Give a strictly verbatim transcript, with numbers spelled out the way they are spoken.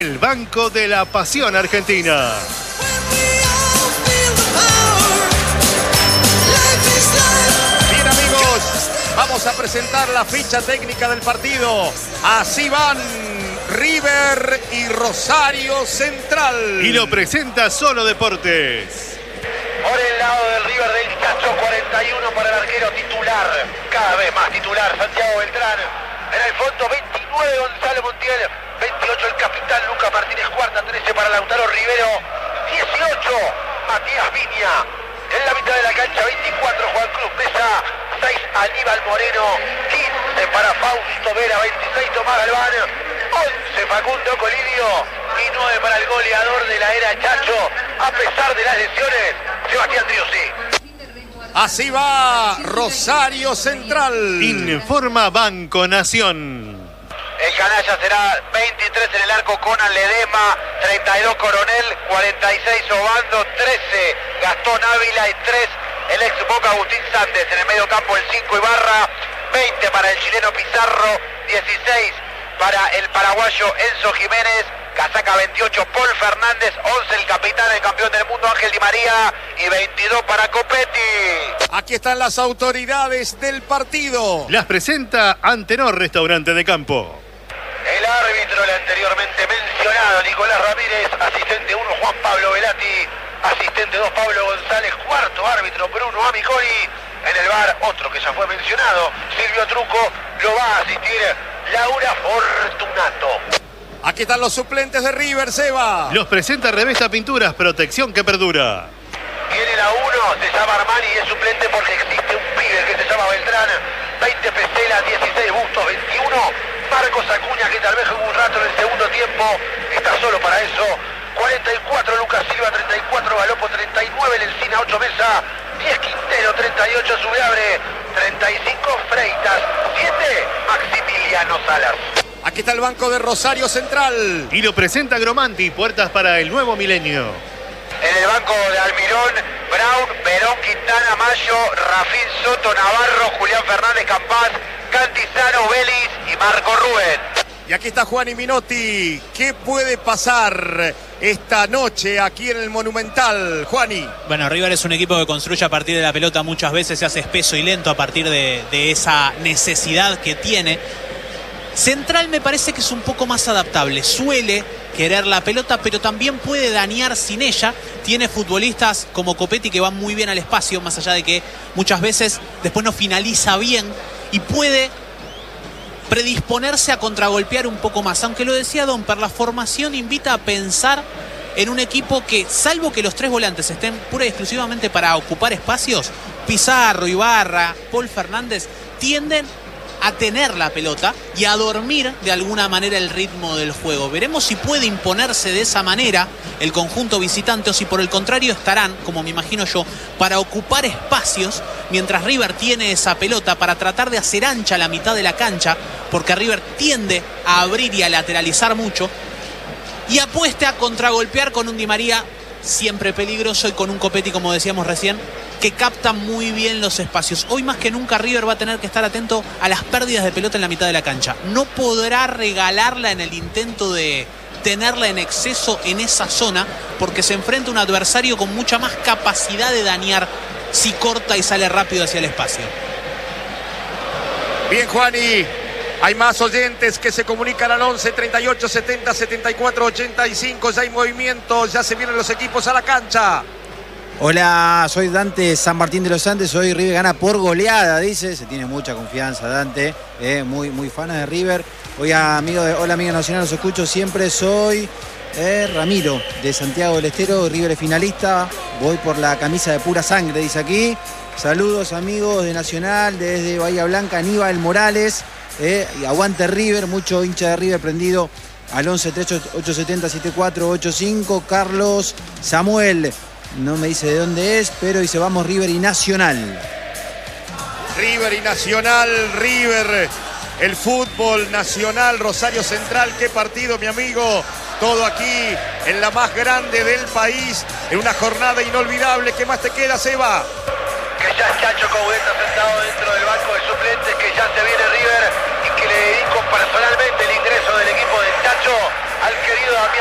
El Banco de la Pasión Argentina. Bien, amigos, vamos a presentar la ficha técnica del partido. Así van River y Rosario Central. Y lo presenta Solo Deportes. Por el lado del River del Chacho, cuarenta y uno para el arquero titular. Cada vez más titular, Santiago Beltrán. En el fondo, veintinueve Gonzalo Montiel. veintiocho el capitán Lucas Martínez Cuarta. trece para Lautaro Rivero. dieciocho Matías Viña. En la mitad de la cancha, veinticuatro Juan Cruz Mesa. seis Aníbal Moreno. quince para Fausto Vera. veintiséis Tomás Galván. once Facundo Colidio. Y nueve para el goleador de la era Chacho. A pesar de las lesiones, Sebastián Driussi. Así va Rosario Central. Informa Banco Nación. El canalla será veintitrés en el arco Conan Ledesma, treinta y dos Coronel, cuarenta y seis Obando, trece Gastón Ávila y tres el ex Boca Agustín Sández. En el medio campo el cinco Ibarra, veinte para el chileno Pizarro, dieciséis para el paraguayo Enzo Jiménez, casaca veintiocho Paul Fernández, once el capitán, el campeón del mundo Ángel Di María y veintidós para Copetti. Aquí están las autoridades del partido. Las presenta Antenor Restaurante de Campo. El árbitro, el anteriormente mencionado, Nicolás Ramírez. Asistente uno, Juan Pablo Velati. Asistente dos, Pablo González. Cuarto árbitro, Bruno Amicoli. En el V A R, otro que ya fue mencionado, Silvio Truco. Lo va a asistir Laura Fortunato. Aquí están los suplentes de River, Seba. Los presenta Revesta Pinturas, protección que perdura. Viene la uno, se llama Armani y es suplente porque existe un pibe que se llama Beltrán. veinte Pesela, dieciséis Bustos, veintiuno Marcos Acuña, que tal vez jugó un rato en el segundo tiempo. Está solo para eso. cuarenta y cuatro Lucas Silva, treinta y cuatro Galopo, treinta y nueve Lencina, ocho Mesa, diez Quintero, treinta y ocho Subeabre, treinta y cinco Freitas, siete Maximiliano Salas. Aquí está el banco de Rosario Central. Y lo presenta Gromanti, puertas para el nuevo milenio. En el banco de Almirón, Brown, Verón, Quintana, Mayo, Rafín Soto, Navarro, Julián Fernández Campaz, Cantizano, Vélez y Marco Rubén. Y aquí está Juan y Minotti. ¿Qué puede pasar esta noche aquí en el Monumental, Juani? Bueno, River es un equipo que construye a partir de la pelota, muchas veces se hace espeso y lento a partir de, de esa necesidad que tiene. Central me parece que es un poco más adaptable, suele querer la pelota, pero también puede dañar sin ella. Tiene futbolistas como Copetti que van muy bien al espacio, más allá de que muchas veces después no finaliza bien y puede predisponerse a contragolpear un poco más. Aunque lo decía Domper, la formación invita a pensar en un equipo que, salvo que los tres volantes estén pura y exclusivamente para ocupar espacios, Pizarro, Ibarra, Paul Fernández, tienden a tener la pelota y a dormir de alguna manera el ritmo del juego. Veremos si puede imponerse de esa manera el conjunto visitante o si por el contrario estarán, como me imagino yo, para ocupar espacios mientras River tiene esa pelota para tratar de hacer ancha la mitad de la cancha, porque River tiende a abrir y a lateralizar mucho y apueste a contragolpear con un Di María siempre peligroso y con un Copetti, como decíamos recién, que capta muy bien los espacios. Hoy más que nunca River va a tener que estar atento a las pérdidas de pelota en la mitad de la cancha. No podrá regalarla en el intento de tenerla en exceso en esa zona, porque se enfrenta a un adversario con mucha más capacidad de dañar si corta y sale rápido hacia el espacio. Bien, Juani. Hay más oyentes que se comunican al once, treinta y ocho, setenta, setenta y cuatro, ochenta y cinco. Ya hay movimiento, ya se vienen los equipos a la cancha. Hola, soy Dante San Martín de los Andes. Hoy River gana por goleada, dice. Se tiene mucha confianza, Dante. Eh, muy, muy fana de River. Hoy, amigo de Hola Amiga Nacional, los escucho siempre. Soy eh, Ramiro de Santiago del Estero. River es finalista. Voy por la camisa de pura sangre, dice aquí. Saludos, amigos de Nacional, desde Bahía Blanca. Aníbal Morales. Eh, y aguante River, mucho hincha de River prendido al once, treinta y ocho, setenta, setenta y cuatro, ochenta y cinco. Carlos Samuel. No me dice de dónde es, pero dice vamos River y Nacional. River y Nacional, River, el fútbol nacional, Rosario Central, qué partido, mi amigo. Todo aquí en la más grande del país, en una jornada inolvidable. ¿Qué más te queda, Seba? Que ya es Chacho Coudet sentado dentro del banco de suplentes, que ya se viene River y que le dedico personalmente el ingreso del equipo del Chacho al querido Damián